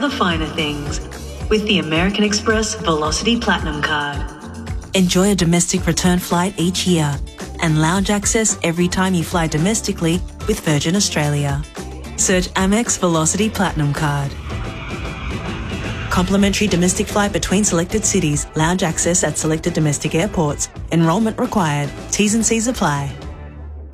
the finer things with the American Express Velocity Platinum Card. Enjoy a domestic return flight each year and lounge access every time you fly domestically with Virgin Australia. Search Amex Velocity Platinum Card. Complimentary domestic flight between selected cities. Lounge access at selected domestic airports. Enrolment required. T's and C's apply.